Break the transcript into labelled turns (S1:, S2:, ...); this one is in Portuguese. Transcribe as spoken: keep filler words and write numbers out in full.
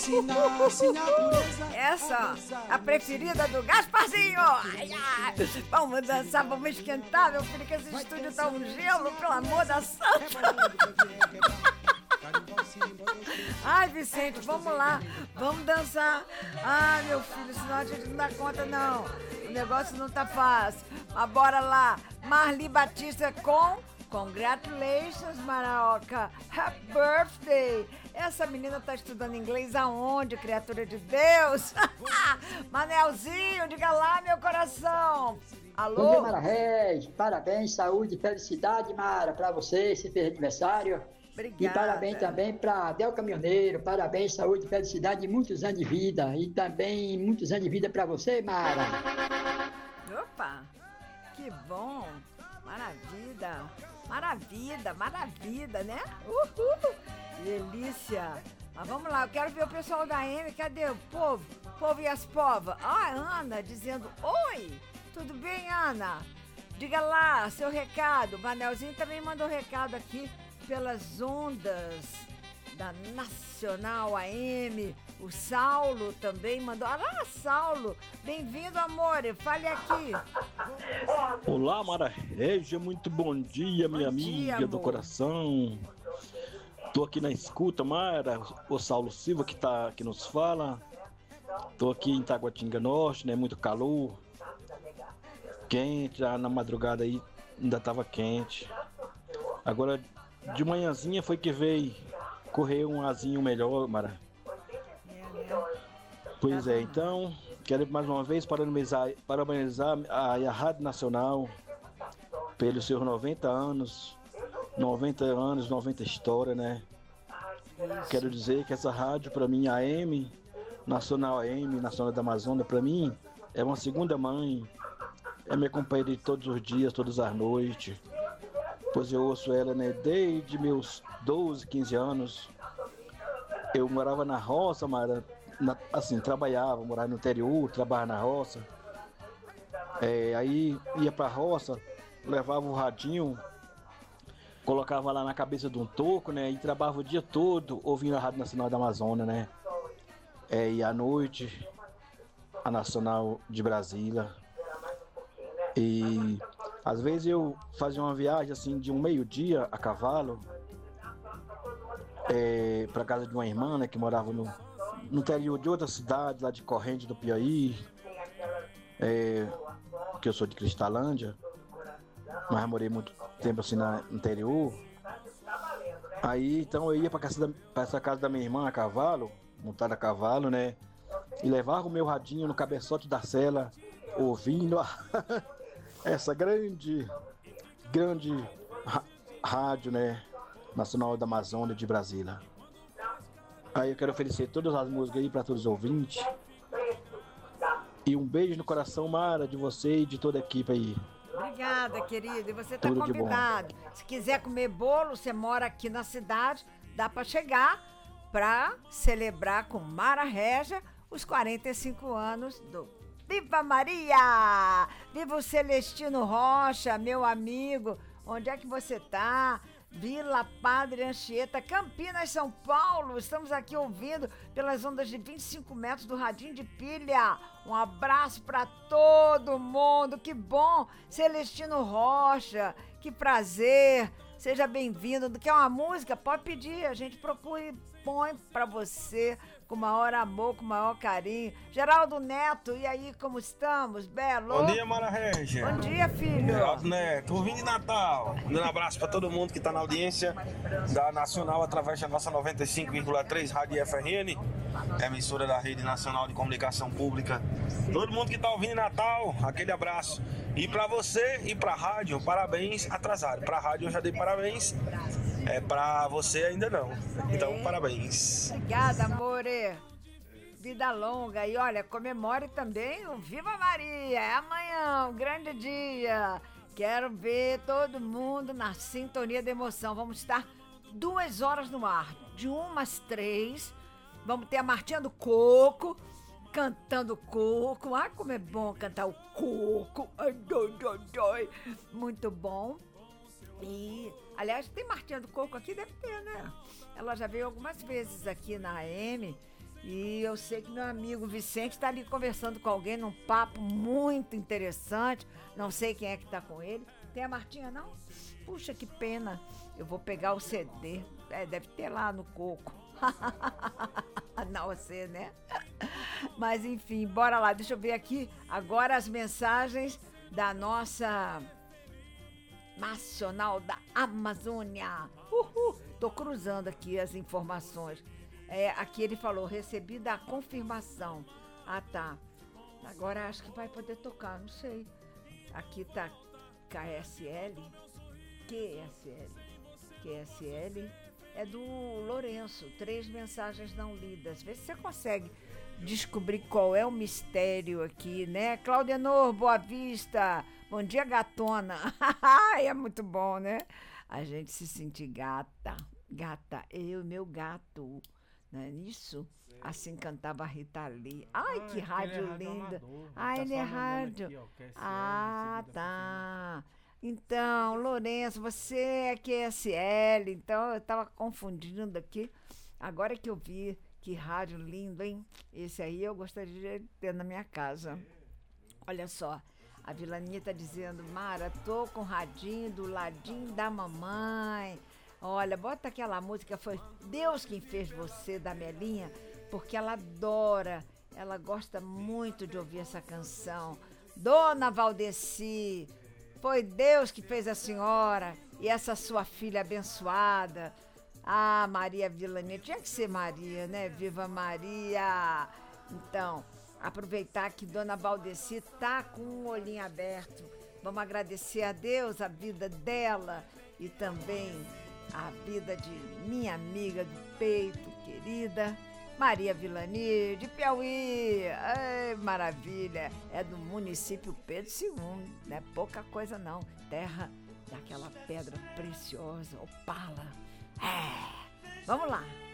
S1: Essa, a preferida do Gasparzinho. Ai, ai. Vamos dançar, vamos esquentar, meu filho, que esse estúdio tá um gelo, pelo amor da santa. Ai, Vicente, vamos lá, vamos dançar. Ai, meu filho, senão a gente não dá conta, não. O negócio não tá fácil. Mas bora lá. Marli Batista com Congratulations, Maraoca. Happy birthday. Essa menina tá estudando inglês aonde, criatura de Deus? Manelzinho, diga lá, meu coração. Alô?
S2: Bom dia, Mara Reis. Parabéns, saúde, felicidade, Mara, pra você, esse fez aniversário.
S1: Obrigada.
S2: E parabéns também para Del Caminhoneiro, parabéns, saúde, felicidade e muitos anos de vida. E também muitos anos de vida para você, Mara.
S1: Opa, que bom, maravilha, maravilha, maravilha, né? Uhul, delícia. Mas vamos lá, eu quero ver o pessoal da M, cadê o povo? Povo e as povas. Ah, Ana dizendo, oi, tudo bem, Ana? Diga lá, seu recado. O Manelzinho também mandou recado aqui pelas ondas da Nacional A M. O Saulo também mandou. Olá, Saulo! Bem-vindo, amor! Fale aqui.
S3: Olá, Mara Régia, muito bom dia, minha
S1: bom dia,
S3: amiga do
S1: amor.
S3: coração. Tô aqui na escuta, Mara. O Saulo Silva que, tá, que nos fala. Tô aqui em Taguatinga Norte, né? Muito calor. Quente, já na madrugada aí ainda tava quente. Agora de manhãzinha foi que veio correr um azinho melhor, Mara. Pois é, então, quero mais uma vez parabenizar, parabenizar a, a Rádio Nacional pelos seus noventa anos, noventa anos, noventa história, né? Quero dizer que essa rádio, para mim, a AM, Nacional A M, Nacional da Amazônia, para mim, é uma segunda mãe, é minha companheira de todos os dias, todas as noites. Pois eu ouço ela, né, desde meus doze, quinze anos. Eu morava na roça, Mara, na, assim, trabalhava, morava no interior, trabalhava na roça. É, aí ia pra roça, levava o radinho, colocava lá na cabeça de um toco, né, e trabalhava o dia todo ouvindo a Rádio Nacional da Amazônia, né. É, e à noite, a Nacional de Brasília. E às vezes eu fazia uma viagem assim de um meio-dia a cavalo é, para casa de uma irmã, né, que morava no, no interior de outra cidade, lá de Corrente do Piauí, é, porque eu sou de Cristalândia, mas morei muito tempo assim na, no interior. Aí então eu ia para essa casa da minha irmã a cavalo, montada a cavalo, né, e levava o meu radinho no cabeçote da sela, ouvindo a essa grande, grande rádio, né, Nacional da Amazônia de Brasília. Aí eu quero oferecer todas as músicas aí para todos os ouvintes. E um beijo no coração, Mara, de você e de toda a equipe aí.
S1: Obrigada, querido. E você tá
S3: Tudo de bom.
S1: convidado. Se quiser comer bolo, você mora aqui na cidade, dá para chegar para celebrar com Mara Régia os quarenta e cinco anos do Viva Maria! Viva o Celestino Rocha, meu amigo. Onde é que você tá? Vila Padre Anchieta, Campinas, São Paulo. Estamos aqui ouvindo pelas ondas de vinte e cinco metros do Radinho de Pilha. Um abraço para todo mundo. Que bom! Celestino Rocha, que prazer. Seja bem-vindo. Quer uma música? Pode pedir. A gente procura e põe para você com o maior amor, com o maior carinho. Geraldo Neto, e aí, como estamos? Belo?
S4: Bom dia, Mara Régia.
S1: Bom dia, filho.
S4: Geraldo Neto, ouvindo de Natal. Um abraço para todo mundo que está na audiência da Nacional através da nossa noventa e cinco vírgula três Rádio F R N, emissora da Rede Nacional de Comunicação Pública. Todo mundo que está ouvindo em Natal, aquele abraço. E para você e para a rádio, parabéns atrasado. Para a rádio eu já dei parabéns. É, pra você ainda não. Então, é. Parabéns.
S1: Obrigada, amore. Vida longa. E olha, comemore também o Viva Maria. É amanhã, um grande dia. Quero ver todo mundo na sintonia da emoção. Vamos estar duas horas no ar, de uma às três. Vamos ter a Martinha do Coco, cantando Coco. Ah, como é bom cantar o Coco. Ai, doi, doi, doi. Muito bom. E, aliás, tem Martinha do Coco aqui? Deve ter, né? Ela já veio algumas vezes aqui na A M E eu sei que meu amigo Vicente está ali conversando com alguém num papo muito interessante. Não sei quem é que está com ele. Tem a Martinha, não? Puxa, que pena. Eu vou pegar o C D. É, deve ter lá no coco. Não, você, né? Mas enfim, bora lá. Deixa eu ver aqui agora as mensagens da nossa Nacional da Amazônia. Uhul. Tô cruzando aqui as informações. É, aqui ele falou, recebida a confirmação. Ah, tá. Agora acho que vai poder tocar, não sei. Aqui tá K S L. Q S L. Q S L é do Lourenço. Três mensagens não lidas. Vê se você consegue descobrir qual é o mistério aqui, né? Claudenor, Boa Vista. Bom dia, gatona. É muito bom, né? A gente se sentir gata. Gata, eu e meu gato. Não é isso? Assim cantava a Rita Lee. Ai, ah, que rádio é linda. Ah, tá ele é rádio. Aqui, ó, Q S L, ah, tá. Então, Lourenço, você é Q S L. Então, eu tava confundindo aqui. Agora que eu vi, que rádio lindo, hein? Esse aí eu gostaria de ter na minha casa. Olha só, a Vilaninha tá dizendo, Mara, tô com o radinho do ladinho da mamãe. Olha, bota aquela música, foi Deus quem fez você, da Melinha, porque ela adora, ela gosta muito de ouvir essa canção. Dona Valdeci, foi Deus que fez a senhora e essa sua filha abençoada. Ah, Maria Vilaninha, tinha que ser Maria, né? Viva Maria! Então, aproveitar que Dona Valdeci tá com um olhinho aberto. Vamos agradecer a Deus a vida dela e também a vida de minha amiga do peito, querida, Maria Vilani, de Piauí. Ai, maravilha! É do município Pedro segundo, não é pouca coisa não. Terra daquela pedra preciosa, opala. É, vamos lá!